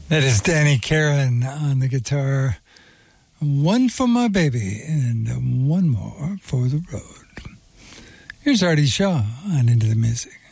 That is Danny Carlin on the guitar. One for my baby and one more for the road. Here's Artie Shaw on Into the Music.